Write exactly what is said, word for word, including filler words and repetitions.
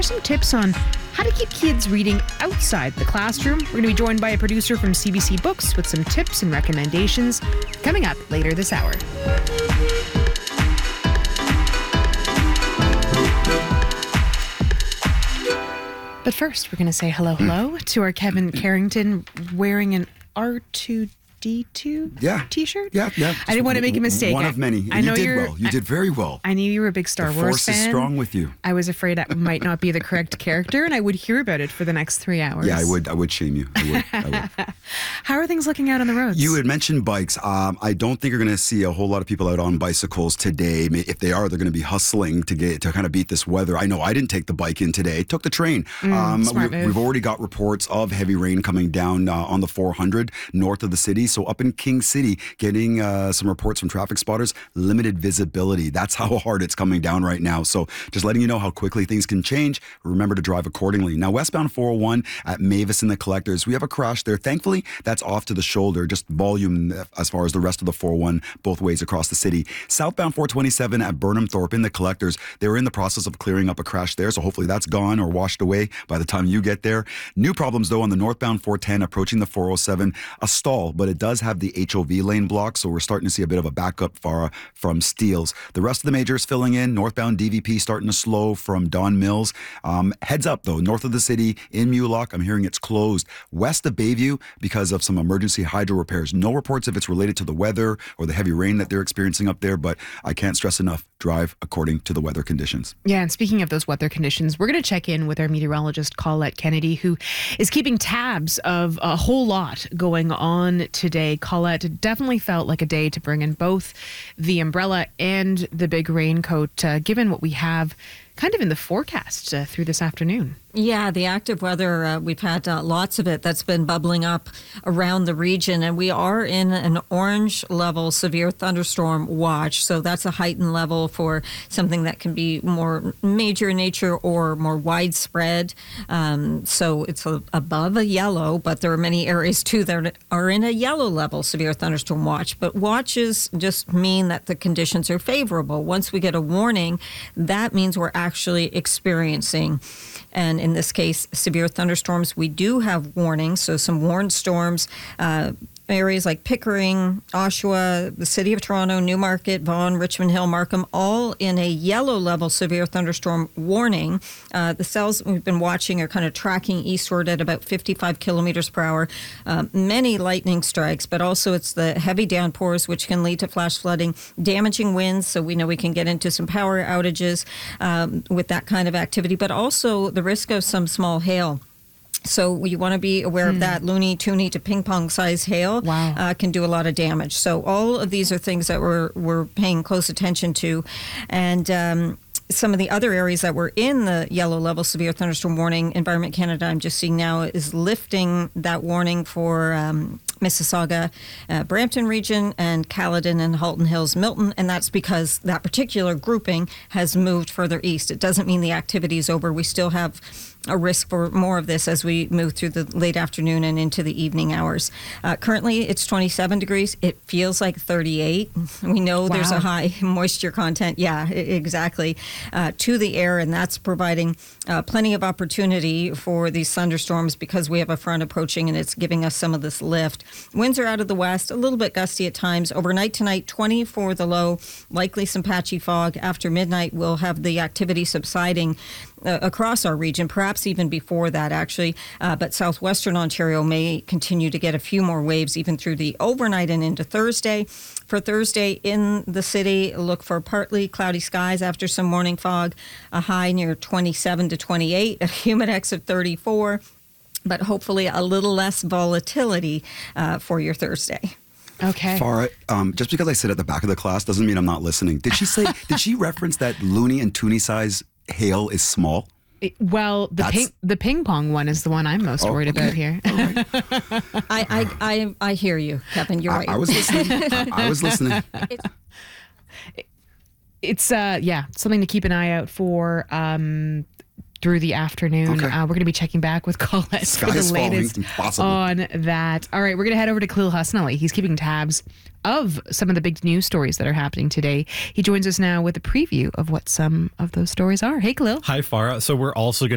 some tips on how to keep kids reading outside the classroom. We're going to be joined by a producer from C B C Books with some tips and recommendations coming up later this hour. But first, we're going to say hello, hello to our Kevin Carrington wearing an R two D two yeah. t-shirt? Yeah, yeah. I didn't want to make a mistake. One of many. And I know you did you're, well. You I, did very well. I knew you were a big Star the Wars fan. fan. The force is strong with you. I was afraid I might not be the correct character, and I would hear about it for the next three hours. Yeah, I would. I would shame you. I would. I would. How are things looking out on the roads? You had mentioned bikes. Um, I don't think you're going to see a whole lot of people out on bicycles today. If they are, they're going to be hustling to get to kind of beat this weather. I know I didn't take the bike in today. Took the train. Mm, um, smart we, move. We've already got reports of heavy rain coming down uh, on the four hundred north of the city. So up in King City, getting uh, some reports from traffic spotters, limited visibility. That's how hard it's coming down right now. So just letting you know how quickly things can change. Remember to drive accordingly. Now, westbound four oh one at Mavis and the Collectors, we have a crash there. Thankfully, that's off to the shoulder, just volume as far as the rest of the four oh one both ways across the city. Southbound four twenty-seven at Burnham Thorpe in the Collectors, they were in the process of clearing up a crash there, so hopefully that's gone or washed away by the time you get there. New problems, though, on the northbound four ten approaching the four oh seven, a stall, but it does have the H O V lane blocked, so we're starting to see a bit of a backup far from Steeles. The rest of the majors filling in. Northbound D V P starting to slow from Don Mills. Um, heads up, though, north of the city in Mulock, I'm hearing it's closed. West of Bayview, because of some emergency hydro repairs. No reports if it's related to the weather or the heavy rain that they're experiencing up there, but I can't stress enough, drive according to the weather conditions. Yeah, and speaking of those weather conditions, we're going to check in with our meteorologist, Colette Kennedy, who is keeping tabs of a whole lot going on today. Colette, it definitely felt like a day to bring in both the umbrella and the big raincoat, uh, given what we have kind of in the forecast uh, through this afternoon. Yeah, the active weather, uh, we've had uh, lots of it that's been bubbling up around the region, and we are in an orange level severe thunderstorm watch. So that's a heightened level for something that can be more major in nature or more widespread. Um, so it's a, above a yellow, but there are many areas too that are in a yellow level severe thunderstorm watch. But watches just mean that the conditions are favorable. Once we get a warning, that means we're actually experiencing, and in this case, severe thunderstorms. We do have warnings, so some warned storms, uh, areas like Pickering, Oshawa, the City of Toronto, Newmarket, Vaughan, Richmond Hill, Markham, all in a yellow level severe thunderstorm warning. Uh, the cells we've been watching are kind of tracking eastward at about fifty-five kilometers per hour. Um, many lightning strikes, but also it's the heavy downpours, which can lead to flash flooding, damaging winds, so we know we can get into some power outages um, with that kind of activity, but also the risk of some small hail. So you want to be aware hmm. of that. Loony, toony to ping pong size hail wow. uh, can do a lot of damage. So all of these are things that we're, we're paying close attention to. And um, some of the other areas that were in the yellow level severe thunderstorm warning, Environment Canada, I'm just seeing now, is lifting that warning for um, Mississauga, uh, Brampton region, and Caledon and Halton Hills, Milton, and that's because that particular grouping has moved further east. It doesn't mean the activity is over. We still have a risk for more of this as we move through the late afternoon and into the evening hours. Uh, currently, it's twenty-seven degrees. It feels like thirty-eight. We know wow. there's a high moisture content. Yeah, I- exactly. Uh, to the air, and that's providing uh, plenty of opportunity for these thunderstorms because we have a front approaching and it's giving us some of this lift. Winds are out of the west, a little bit gusty at times. Overnight tonight, twenty for the low, likely some patchy fog. After midnight, we'll have the activity subsiding uh, across our region, perhaps even before that, actually. Uh, but southwestern Ontario may continue to get a few more waves even through the overnight and into Thursday. For Thursday in the city, look for partly cloudy skies after some morning fog, a high near twenty-seven to twenty-eight, a humidex of thirty-four, but hopefully a little less volatility uh, for your Thursday. Okay. Farah, um, just because I sit at the back of the class doesn't mean I'm not listening. Did she say, did she reference that loony and toony size hail is small? It, well, the ping, the ping pong one is the one I'm most oh, worried okay. about here. I, I, I, I hear you, Kevin. You're I, right. I was listening. I, I was listening. It's, uh, yeah, something to keep an eye out for. Um, through the afternoon. Okay. Uh, we're going to be checking back with Colette Sky for the is falling, latest impossible. on that. All right, we're going to head over to Khalil Husnally. He's keeping tabs of some of the big news stories that are happening today. He joins us now with a preview of what some of those stories are. Hey, Khalil. Hi, Farah. So we're also going